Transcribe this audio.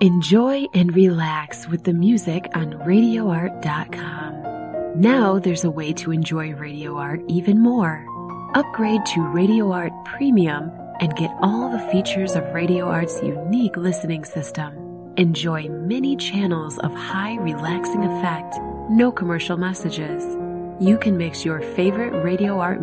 Enjoy and relax with the music on RadioArt.com. Now there's a way to enjoy Radio Art even more. Upgrade to Radio Art Premium and get all the features of Radio Art's unique listening system. Enjoy many channels of high relaxing effect, no commercial messages. You can mix your favorite Radio Art